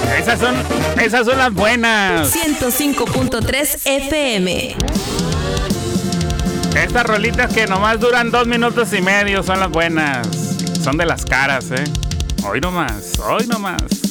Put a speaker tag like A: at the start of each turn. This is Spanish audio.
A: Esas son las buenas.
B: 105.3 FM.
A: Estas rolitas que nomás duran 2 minutos y medio son las buenas. Son de las caras, Hoy nomás.